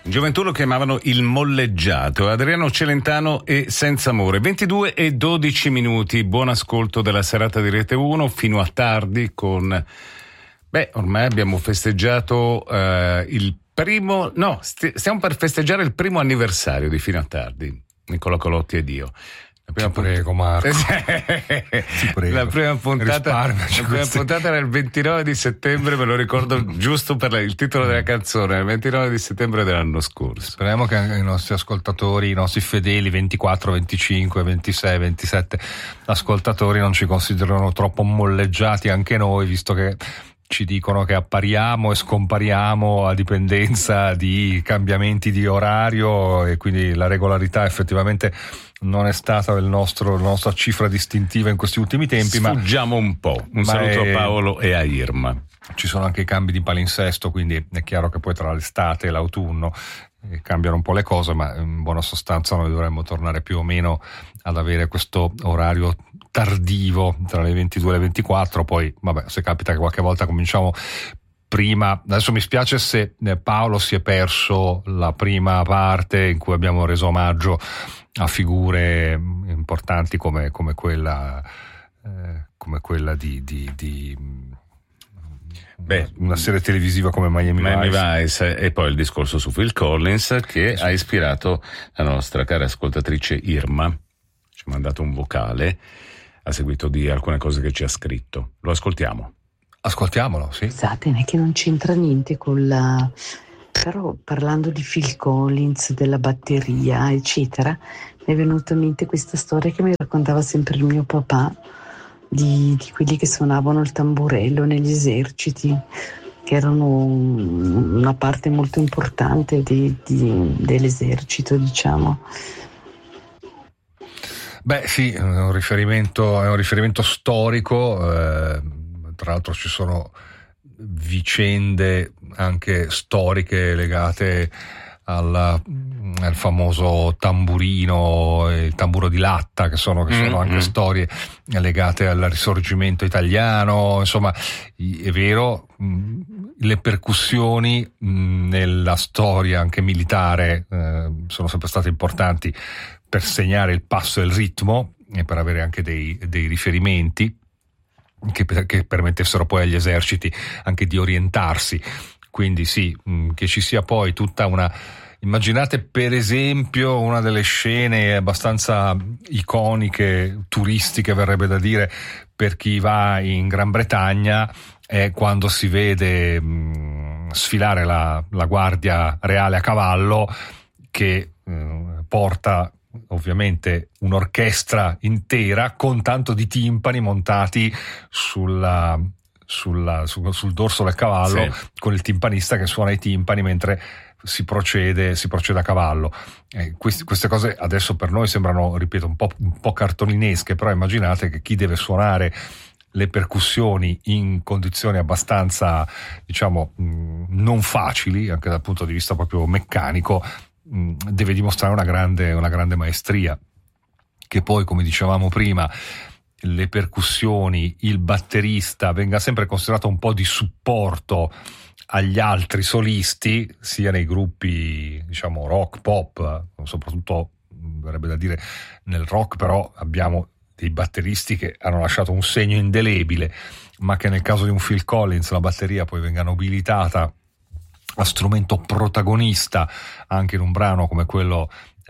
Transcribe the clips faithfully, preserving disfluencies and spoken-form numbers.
In gioventù lo chiamavano il molleggiato. Adriano Celentano e Senza Amore. ventidue e dodici minuti. Buon ascolto della serata di Rete uno fino a tardi con... Beh, ormai abbiamo festeggiato uh, il primo... No, st- stiamo per festeggiare il primo anniversario di Fino a tardi. Nicola Colotti ed io. La prima Ti prego, Marco. Ti prego. La prima puntata, la prima puntata era il ventinove di settembre, me lo ricordo giusto per il titolo della canzone, il ventinove di settembre dell'anno scorso. Speriamo che anche i nostri ascoltatori, i nostri fedeli ventiquattro, venticinque, ventisei, ventisette ascoltatori non ci considerano troppo molleggiati anche noi, visto che ci dicono che appariamo e scompariamo a dipendenza di cambiamenti di orario, e quindi la regolarità effettivamente non è stata il nostro, la nostra cifra distintiva in questi ultimi tempi. Sfuggiamo ma un po'. Un saluto è... a Paolo e a Irma. Ci sono anche i cambi di palinsesto, quindi è chiaro che poi tra l'estate e l'autunno eh, cambiano un po' le cose, ma in buona sostanza noi dovremmo tornare più o meno ad avere questo orario tardivo tra le ventidue e le ventiquattro. Poi vabbè, se capita che qualche volta cominciamo prima, adesso mi spiace se Paolo si è perso la prima parte in cui abbiamo reso omaggio a figure importanti come, come quella eh, come quella di, di, di Beh, una serie televisiva come Miami, Miami Vice. Vice, e poi il discorso su Phil Collins che sì. ha ispirato la nostra cara ascoltatrice Irma. Ci ha mandato un vocale a seguito di alcune cose che ci ha scritto. Lo ascoltiamo. Ascoltiamolo, sì. Scusate, non è che non c'entra niente con la... Però parlando di Phil Collins, della batteria, eccetera, mi è venuta in mente questa storia che mi raccontava sempre il mio papà di, di quelli che suonavano il tamburello negli eserciti, che erano una parte molto importante di, di, dell'esercito, diciamo. Beh sì, è un riferimento, è un riferimento storico, eh, tra l'altro ci sono vicende anche storiche legate alla, al famoso tamburino, il tamburo di latta, che sono, che sono mm-hmm. anche storie legate al risorgimento italiano. Insomma, è vero, le percussioni nella storia anche militare eh, sono sempre state importanti per segnare il passo e il ritmo e per avere anche dei, dei riferimenti che, che permettessero poi agli eserciti anche di orientarsi. Quindi sì, che ci sia poi tutta una... Immaginate per esempio una delle scene abbastanza iconiche, turistiche verrebbe da dire, per chi va in Gran Bretagna, è quando si vede mh, sfilare la, la guardia reale a cavallo che mh, porta ovviamente un'orchestra intera con tanto di timpani montati sulla, sulla, sul, sul dorso del cavallo, sì. con il timpanista che suona i timpani mentre si procede, si procede a cavallo. Eh, questi, queste cose adesso per noi sembrano, ripeto, un po', un po' cartolinesche, però immaginate che chi deve suonare le percussioni in condizioni abbastanza, diciamo, mh, non facili, anche dal punto di vista proprio meccanico, deve dimostrare una grande, una grande maestria. Che poi, come dicevamo prima, le percussioni, il batterista venga sempre considerato un po' di supporto agli altri solisti, sia nei gruppi, diciamo, rock, pop, soprattutto verrebbe da dire nel rock, però abbiamo dei batteristi che hanno lasciato un segno indelebile, ma che nel caso di un Phil Collins la batteria poi venga nobilitata a strumento protagonista anche in un brano come quello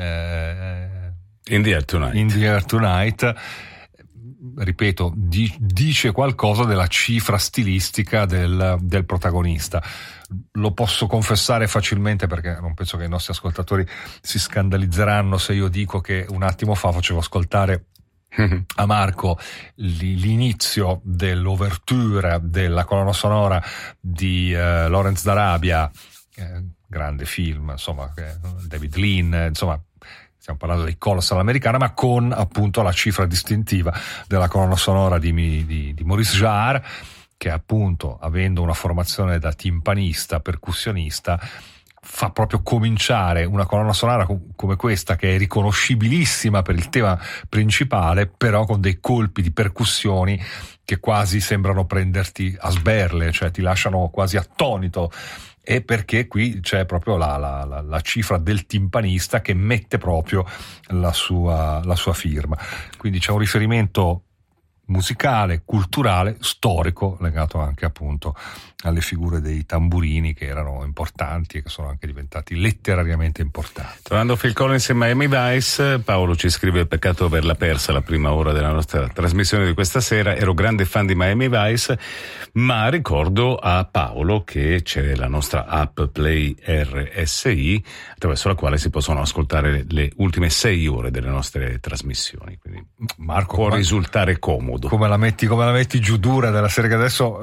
eh, In the Air Tonight. In the Air Tonight, ripeto, di, dice qualcosa della cifra stilistica del, del protagonista. Lo posso confessare facilmente, perché non penso che i nostri ascoltatori si scandalizzeranno se io dico che un attimo fa facevo ascoltare a Marco l'inizio dell'ouverture della colonna sonora di uh, Lawrence d'Arabia, eh, grande film, insomma, eh, David Lean, insomma, stiamo parlando dei Colossal americana, ma con appunto la cifra distintiva della colonna sonora di, di, di Maurice Jarre, che appunto, avendo una formazione da timpanista, percussionista, fa proprio cominciare una colonna sonora come questa, che è riconoscibilissima per il tema principale, però con dei colpi di percussioni che quasi sembrano prenderti a sberle, cioè ti lasciano quasi attonito e perché qui c'è proprio la, la, la, la cifra del timpanista che mette proprio la sua, la sua firma. Quindi c'è un riferimento musicale, culturale, storico, legato anche appunto alle figure dei tamburini, che erano importanti e che sono anche diventati letterariamente importanti. Tornando a Phil Collins e Miami Vice, Paolo ci scrive: peccato averla persa la prima ora della nostra trasmissione di questa sera, ero grande fan di Miami Vice, ma ricordo a Paolo che c'è la nostra app Play R S I, attraverso la quale si possono ascoltare le ultime sei ore delle nostre trasmissioni, quindi Marco, può come, risultare comodo. Come la metti, come la metti giù dura della serie, che adesso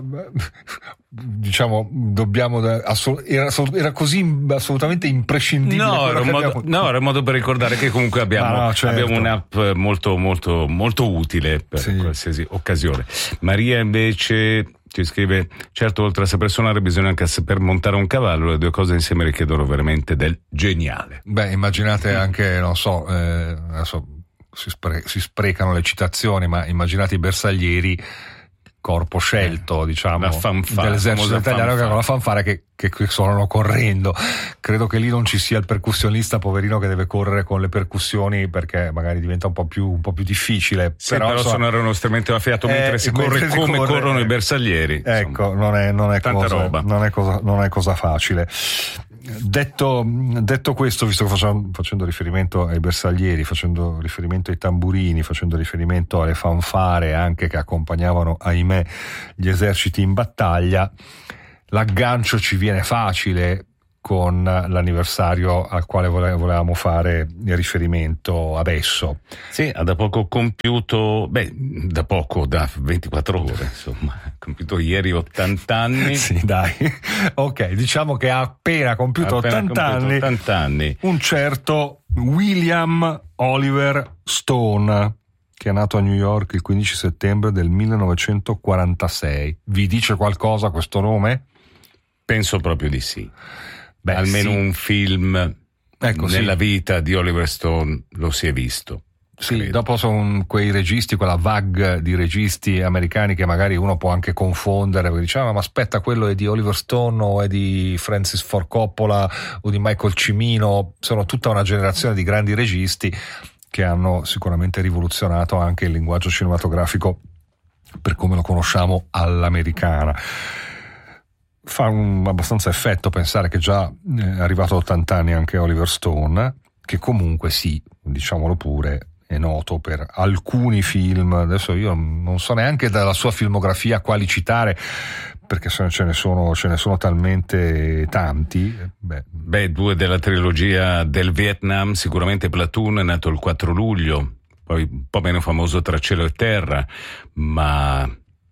diciamo dobbiamo assol- era, era così assolutamente imprescindibile. No, era un modo, abbiamo... no, era un modo per ricordare che comunque abbiamo, no, certo. abbiamo un'app molto molto molto utile per sì. qualsiasi occasione. Maria invece ci scrive: certo, oltre a saper suonare bisogna anche saper montare un cavallo, le due cose insieme richiedono veramente del geniale. Beh, immaginate anche, non so, eh, adesso si, spre- si sprecano le citazioni, ma immaginate i bersaglieri, corpo scelto, eh, diciamo, fanfara, dell'esercito italiano, che con la fanfara che, che, che suonano correndo. Credo che lì non ci sia il percussionista poverino che deve correre con le percussioni, perché magari diventa un po' più, un po' più difficile. Sì, però, però so, suonare uno strumento a fiato mentre eh, si corre mentre si come corre, corrono eh, i bersaglieri. Ecco, non è, non è tanta cosa, roba. Non è cosa, non è cosa facile. Detto, detto questo, visto che facciamo, facendo riferimento ai bersaglieri, facendo riferimento ai tamburini, facendo riferimento alle fanfare anche che accompagnavano, ahimè, gli eserciti in battaglia, l'aggancio ci viene facile con l'anniversario al quale volevamo fare riferimento adesso. Sì, ha da poco compiuto, beh, da poco, da ventiquattro ore, insomma, ha compiuto ieri ottanta anni. Sì, dai. Ok, diciamo che ha appena compiuto, ha appena ottanta, compiuto anni, ottanta anni un certo William Oliver Stone, che è nato a New York il quindici settembre del millenovecentoquarantasei. Vi dice qualcosa questo nome? Penso proprio di sì. Beh, almeno sì. un film ecco, nella sì. vita di Oliver Stone lo si è visto. Sì, credo. Dopo sono quei registi, quella vague di registi americani che magari uno può anche confondere, perché diciamo, ma aspetta, quello è di Oliver Stone o è di Francis Ford Coppola o di Michael Cimino. Sono tutta una generazione di grandi registi che hanno sicuramente rivoluzionato anche il linguaggio cinematografico per come lo conosciamo all'americana. Fa un abbastanza effetto pensare che già è arrivato a ottanta anni anche Oliver Stone, che comunque sì, diciamolo pure, è noto per alcuni film. Adesso io non so neanche dalla sua filmografia quali citare, perché ce ne sono, ce ne sono talmente tanti. Beh. Beh, due della trilogia del Vietnam, sicuramente Platoon, è nato il quattro luglio, poi un po' meno famoso Tra cielo e terra, ma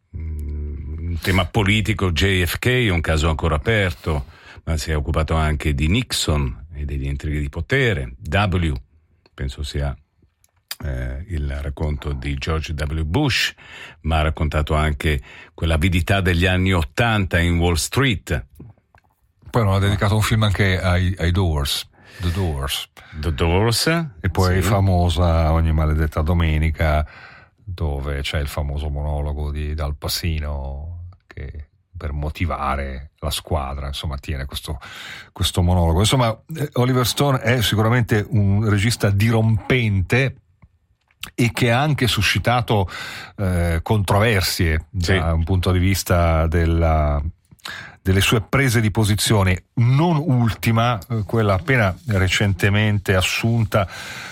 un tema politico, J F K è un caso ancora aperto, ma si è occupato anche di Nixon e degli intrighi di potere. W, penso sia eh, il racconto di George W. Bush, ma ha raccontato anche quell'avidità degli anni Ottanta in Wall Street. Poi non ha dedicato un film anche ai, ai Doors, The Doors. The Doors. E poi sì. famosa Ogni maledetta domenica, dove c'è il famoso monologo di Dal Pacino che per motivare la squadra, insomma, tiene questo, questo monologo. Insomma, Oliver Stone è sicuramente un regista dirompente e che ha anche suscitato eh, controversie sì. da un punto di vista della, delle sue prese di posizione, non ultima eh, quella appena recentemente assunta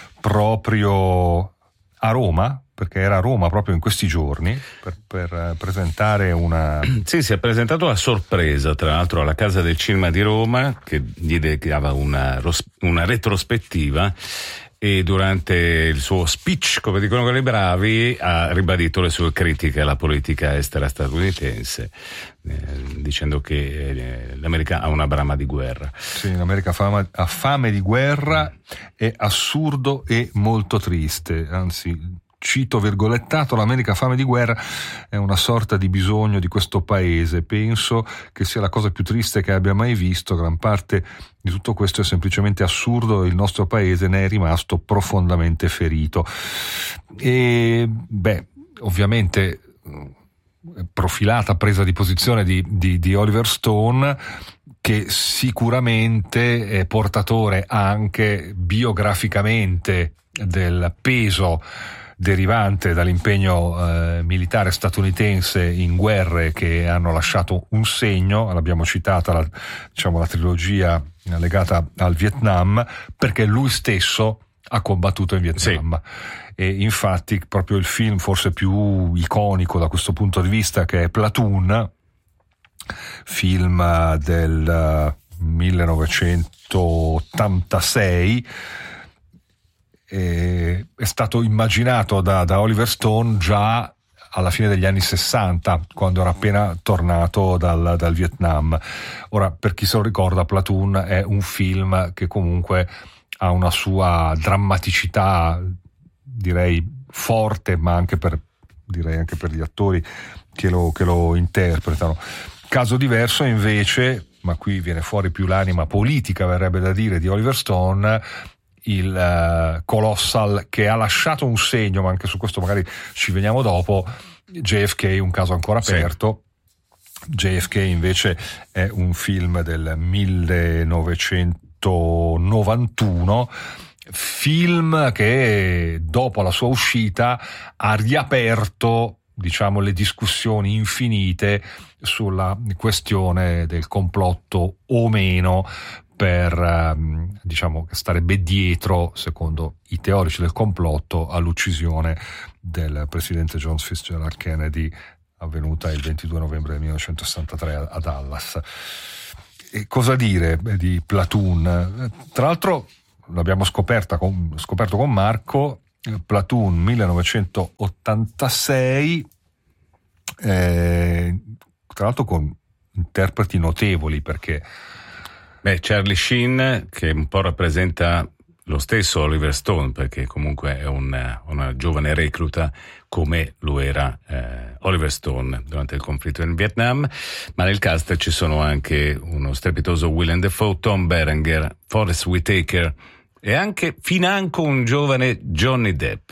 proprio a Roma, perché era a Roma proprio in questi giorni per, per presentare una... Sì, si è presentato a sorpresa, tra l'altro alla Casa del Cinema di Roma, che gli dedicava una, una retrospettiva, e durante il suo speech, come dicono quelli bravi, ha ribadito le sue critiche alla politica estera statunitense, eh, dicendo che eh, l'America ha una brama di guerra. Sì, l'America ha fame, ha fame di guerra, è assurdo e molto triste, anzi... Cito virgolettato: l'America ha fame di guerra, è una sorta di bisogno di questo paese. Penso che sia la cosa più triste che abbia mai visto. Gran parte di tutto questo è semplicemente assurdo e il nostro paese ne è rimasto profondamente ferito. E beh, ovviamente profilata presa di posizione di, di, di Oliver Stone, che sicuramente è portatore anche biograficamente del peso derivante dall'impegno eh, militare statunitense in guerre che hanno lasciato un segno. L'abbiamo citata la, diciamo, la trilogia legata al Vietnam, perché lui stesso ha combattuto in Vietnam. Sì. E infatti proprio il film forse più iconico da questo punto di vista, che è Platoon, film del millenovecentottantasei, è stato immaginato da, da Oliver Stone già alla fine degli anni sessanta, quando era appena tornato dal, dal Vietnam. Ora, per chi se lo ricorda, Platoon è un film che comunque ha una sua drammaticità, direi forte, ma anche per, direi anche per gli attori che lo, che lo interpretano. Caso diverso invece, ma qui viene fuori più l'anima politica, verrebbe da dire, di Oliver Stone, il uh, Colossal, che ha lasciato un segno, ma anche su questo magari ci veniamo dopo. J F K, un caso ancora aperto. Sì. J F K invece è un film del millenovecentonovantuno, film che dopo la sua uscita ha riaperto, diciamo, le discussioni infinite sulla questione del complotto o meno per, diciamo, che starebbe dietro, secondo i teorici del complotto, all'uccisione del presidente John Fitzgerald Kennedy, avvenuta il ventidue novembre del millenovecentosessantatré a Dallas. E cosa dire di Platoon? Tra l'altro l'abbiamo scoperta con, scoperto con Marco, Platoon millenovecentottantasei, eh, tra l'altro con interpreti notevoli, perché beh, Charlie Sheen, che un po' rappresenta lo stesso Oliver Stone, perché comunque è una, una giovane recluta come lo era eh, Oliver Stone durante il conflitto in Vietnam, ma nel cast ci sono anche uno strepitoso Willem Dafoe, Tom Berenger, Forest Whitaker e anche financo un giovane Johnny Depp.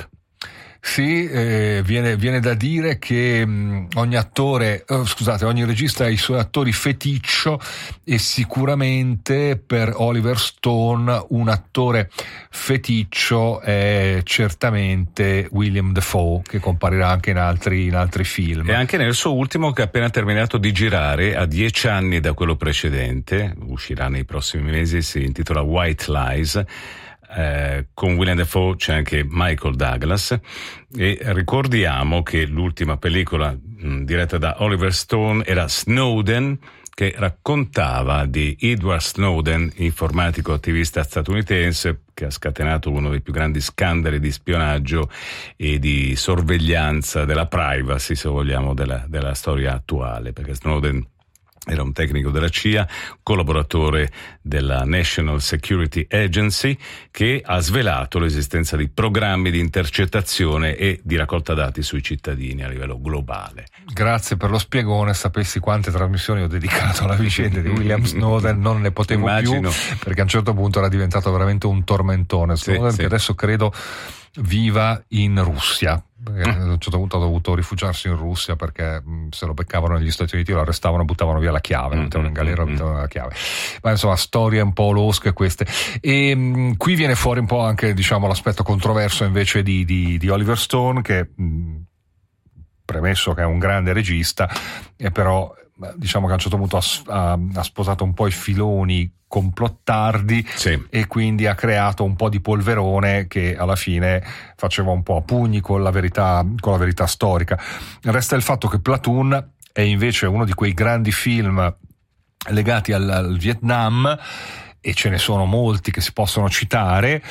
Sì, eh, viene, viene da dire che mh, ogni attore, oh, scusate, ogni regista ha i suoi attori feticcio, e sicuramente per Oliver Stone un attore feticcio è certamente William Dafoe, che comparirà anche in altri, in altri film. E anche nel suo ultimo, che ha appena terminato di girare, a dieci anni da quello precedente, uscirà nei prossimi mesi, si intitola White Lies. Eh, con Willem Dafoe c'è anche Michael Douglas, e ricordiamo che l'ultima pellicola mh, diretta da Oliver Stone era Snowden, che raccontava di Edward Snowden, informatico attivista statunitense che ha scatenato uno dei più grandi scandali di spionaggio e di sorveglianza della privacy, se vogliamo, della, della storia attuale, perché Snowden era un tecnico della C I A, collaboratore della National Security Agency, che ha svelato l'esistenza di programmi di intercettazione e di raccolta dati sui cittadini a livello globale. Grazie per lo spiegone. Sapessi quante trasmissioni ho dedicato alla vicenda di William Snowden, non ne potevo Immagino. più, perché a un certo punto era diventato veramente un tormentone. Snowden, sì, che sì. adesso credo viva in Russia. Perché a un certo punto ha dovuto rifugiarsi in Russia, perché mh, se lo beccavano negli Stati Uniti lo arrestavano, buttavano via la chiave, lo mettevano in galera, lo mettevano la chiave. Ma insomma, storie un po' losche queste. E mh, qui viene fuori un po' anche, diciamo, l'aspetto controverso invece di, di, di Oliver Stone, che mh, premesso che è un grande regista, e però diciamo che a un certo punto ha, ha, ha sposato un po' i filoni complottardi, sì, e quindi ha creato un po' di polverone che alla fine faceva un po' a pugni con la verità, con la verità storica. Resta il fatto che Platoon è invece uno di quei grandi film legati al, al Vietnam, e ce ne sono molti che si possono citare.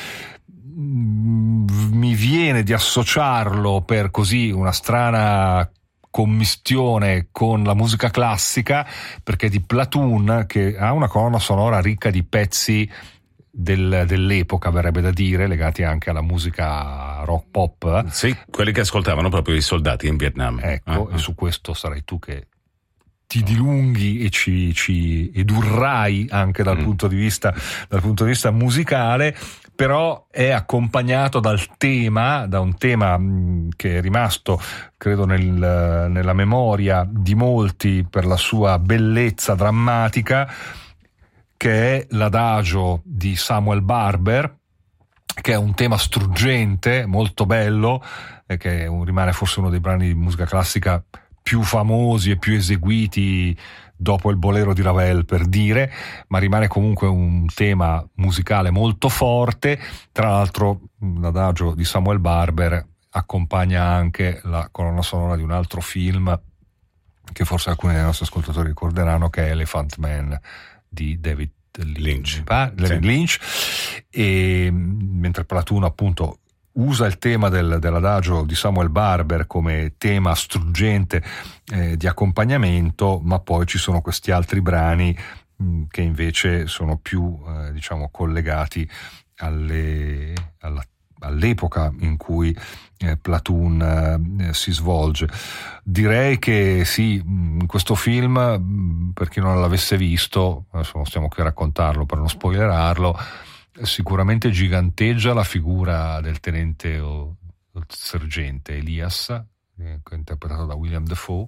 Mi viene di associarlo, per così una strana commistione, con la musica classica, perché di Platoon, che ha una colonna sonora ricca di pezzi del, dell'epoca, verrebbe da dire, legati anche alla musica rock pop. Sì, quelli che ascoltavano proprio i soldati in Vietnam. Ecco, ah, e su questo sarai tu che ti dilunghi e ci, ci edurrai anche dal, mm. punto di vista, dal punto di vista musicale. però è accompagnato dal tema, da un tema mh, che è rimasto, credo, nel, nella memoria di molti per la sua bellezza drammatica, che è l'adagio di Samuel Barber, che è un tema struggente, molto bello, e che rimane forse uno dei brani di musica classica più famosi e più eseguiti dopo il bolero di Ravel, per dire, ma rimane comunque un tema musicale molto forte. Tra l'altro l'adagio di Samuel Barber accompagna anche la colonna sonora di un altro film che forse alcuni dei nostri ascoltatori ricorderanno, che è Elephant Man di David Lynch, David Lynch. E mentre Platoon appunto usa il tema del, dell'adagio di Samuel Barber come tema struggente eh, di accompagnamento, ma poi ci sono questi altri brani mh, che invece sono più eh, diciamo collegati alle, alla, all'epoca in cui eh, Platoon eh, si svolge. Direi che sì, in questo film, per chi non l'avesse visto, adesso non stiamo qui a raccontarlo per non spoilerarlo, sicuramente giganteggia la figura del tenente o del sergente Elias, eh, interpretato da William Dafoe,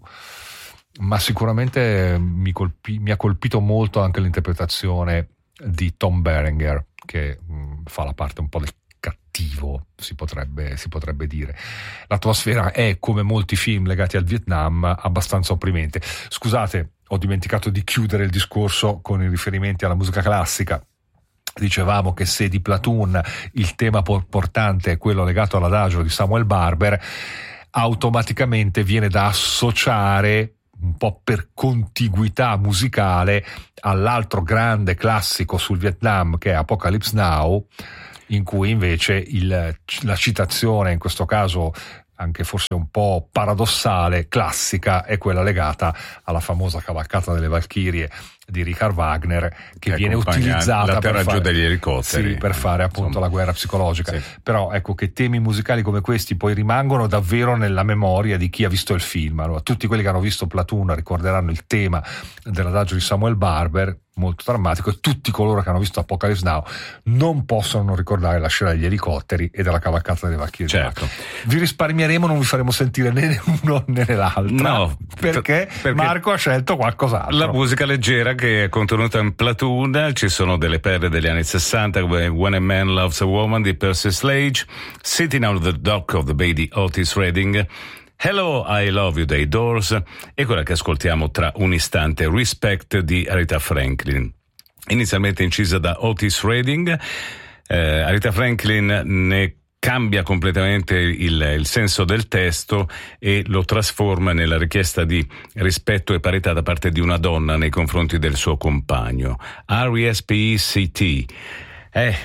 ma sicuramente mi, colpi, mi ha colpito molto anche l'interpretazione di Tom Berenger, che mh, fa la parte un po' del cattivo, si potrebbe, si potrebbe dire. L'atmosfera è, come molti film legati al Vietnam, abbastanza opprimente. Scusate, ho dimenticato di chiudere il discorso con i riferimenti alla musica classica. Dicevamo che se di Platoon il tema portante è quello legato all'adagio di Samuel Barber, automaticamente viene da associare, un po' per contiguità musicale, all'altro grande classico sul Vietnam che è Apocalypse Now, in cui invece il, la citazione, in questo caso anche forse un po' paradossale, classica, è quella legata alla famosa cavalcata delle Valchirie di Richard Wagner, che, che viene utilizzata per fare, degli elicotteri, sì, per fare appunto insomma la guerra psicologica. Sì. Però ecco che temi musicali come questi poi rimangono davvero nella memoria di chi ha visto il film. Allora, tutti quelli che hanno visto Platoon ricorderanno il tema dell'adagio di Samuel Barber, molto drammatico, e tutti coloro che hanno visto Apocalypse Now non possono non ricordare la scena degli elicotteri e della cavalcata delle Valchirie. Certo. Vi risparmieremo, non vi faremo sentire né uno né l'altro, no, perché, perché Marco ha scelto qualcos'altro. La musica leggera che è contenuta in Platoon. Ci sono delle perle degli anni sessanta come When a Man Loves a Woman di Percy Sledge, Sitting on the Dock of the Bay di Otis Redding, Hello, I Love You dei Doors, e quella che ascoltiamo tra un istante, Respect di Aretha Franklin. Inizialmente incisa da Otis Redding, eh, Aretha Franklin ne cambia completamente il, il senso del testo e lo trasforma nella richiesta di rispetto e parità da parte di una donna nei confronti del suo compagno. R E S P E C T. Eh,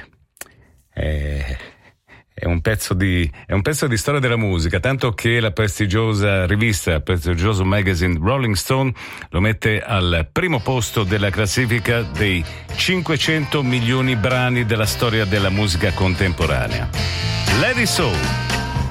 eh, è un pezzo di è un pezzo di storia della musica, tanto che la prestigiosa rivista, il prestigioso magazine Rolling Stone lo mette al primo posto della classifica dei cinquecento milioni brani della storia della musica contemporanea. Lady Soul.